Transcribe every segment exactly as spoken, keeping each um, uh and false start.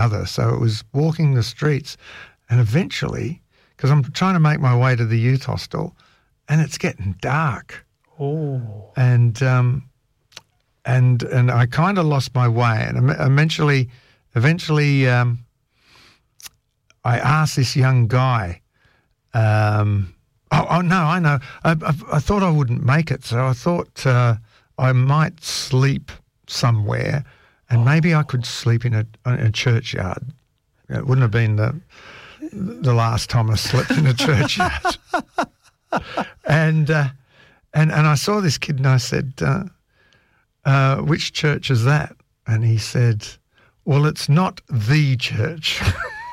other. So it was walking the streets, and eventually, because I'm trying to make my way to the youth hostel, and it's getting dark. Oh. And um, and and I kind of lost my way, and eventually, eventually, um, I asked this young guy. Um, oh, oh no, I know. I, I, I thought I wouldn't make it, so I thought uh, I might sleep somewhere, and maybe I could sleep in a, in a churchyard. It wouldn't have been the the last time I slept in a churchyard. and uh, and and I saw this kid, and I said, uh, uh, "Which church is that?" And he said, "Well, it's not the church."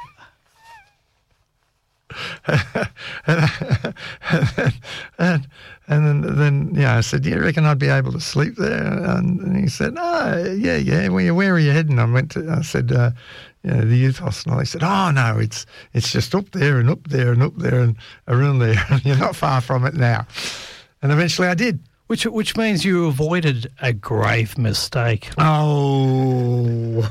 and, and, and, and then, then, yeah, I said, "Do you reckon I'd be able to sleep there?" And, and he said, "Oh, yeah, yeah. Well, where are you heading?" I went to, I said, uh, you know, the youth hostel. He said, "Oh, no, it's it's just up there and up there and up there and around there. And you're not far from it now." And eventually I did. Which which means you avoided a grave mistake. Oh.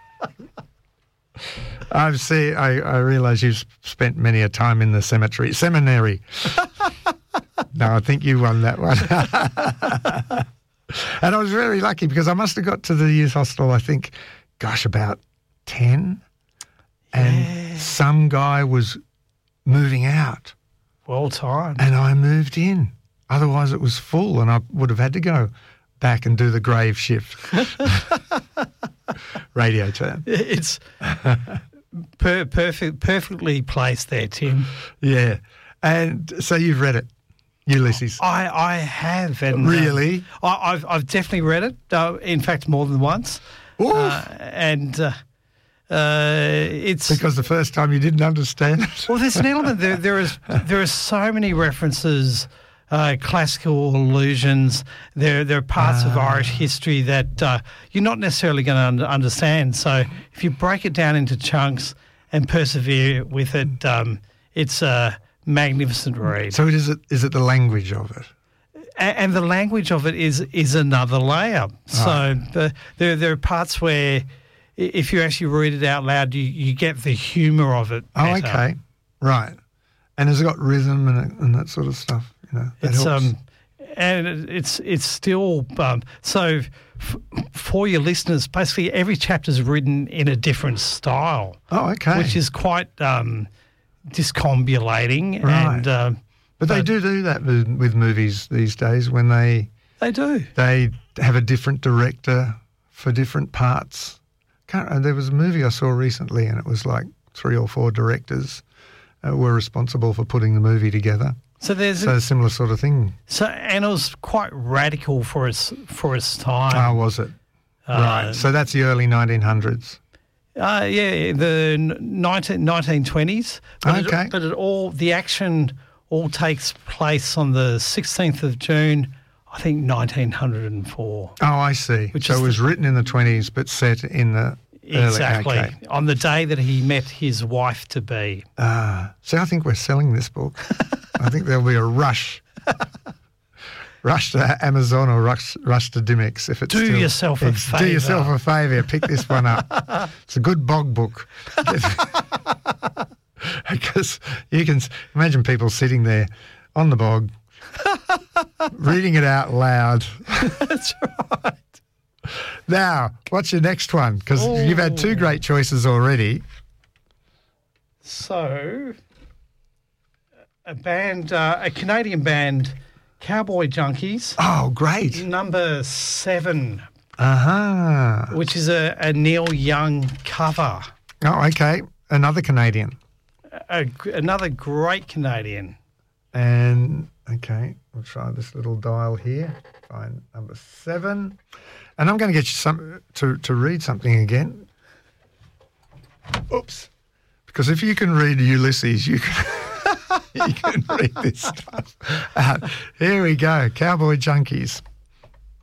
I see. I, I realise you've spent many a time in the cemetery, seminary. No, I think you won that one. And I was very lucky because I must have got to the youth hostel, I think, gosh, about ten. And Yeah. some guy was moving out. Well timed. And I moved in. Otherwise it was full and I would have had to go back and do the grave shift. Radio term. It's per, perfect, perfectly placed there, Tim. Yeah. And so you've read it, Ulysses. I, I have. And, Really? Uh, I, I've, I've definitely read it, uh, in fact, more than once. Oof. Uh, and uh, uh, it's... Because the first time you didn't understand it. Well, there's an element. There, there, is, there are so many references, uh, classical allusions. There, there are parts Ah. of Irish history that uh, you're not necessarily going to un- understand. So if you break it down into chunks and persevere with it, um, it's a magnificent read. So it is it is it the language of it? A- and the language of it is is another layer. So the, there there are parts where i- if you actually read it out loud, you, you get the humour of it. Oh, better. okay. Right. And has it got rhythm and, and that sort of stuff? You know, that It's helps. um, and it- it's it's still um. So f- for your listeners, basically every chapter is written in a different style, Oh, okay. which is quite um, discombobulating. Right. And um, But they but- do do that with, with movies these days when they they do. they have a different director for different parts. Can't, uh, there was a movie I saw recently, and it was like three or four directors uh, were responsible for putting the movie together. So there's So a similar sort of thing. so and it was quite radical for its for its time. How was it? Uh, right. So that's the early nineteen hundreds. Uh, yeah, the nineteen, nineteen twenties. But Okay. It, but it all, the action all takes place on the sixteenth of June, I think nineteen oh four. Oh, I see. Which so is it was the- written in the twenties but set in the Exactly. early... Okay. On the day that he met his wife-to-be. Ah, see, I think we're selling this book. I think there'll be a rush. Rush to Amazon or rush, rush to Dimmicks if it's Do still, yourself a it's- Do yourself favour. a favour. Pick this one up. It's a good bog book. Because you can s- imagine people sitting there on the bog, reading it out loud. That's right. Now, what's your next one? Because you've had two Oh. great choices already. So, a band, uh, a Canadian band, Cowboy Junkies, Oh, great. number seven, Uh-huh. which is a, a Neil Young cover. Oh, okay. Another Canadian. A, another great Canadian. And, okay, we'll try this little dial here. Find number seven. And I'm going to get you some to, to read something again. Oops. Because if you can read Ulysses, you can, you can read this stuff. Uh, here we go. Cowboy Junkies.